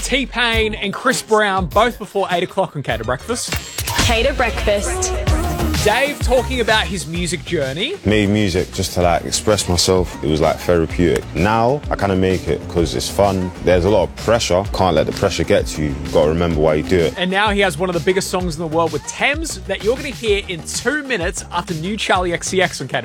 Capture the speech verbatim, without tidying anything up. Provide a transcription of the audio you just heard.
T-Pain and Chris Brown, both before eight o'clock on Cater Breakfast. Cater Breakfast. Dave talking about his music journey. Made music just to like express myself. It was like therapeutic. Now I kind of make it because it's fun. There's a lot of pressure. Can't let the pressure get to you. You've got to remember why you do it. And now he has one of the biggest songs in the world with Thames that you're going to hear in two minutes after new Charlie X C X on Cater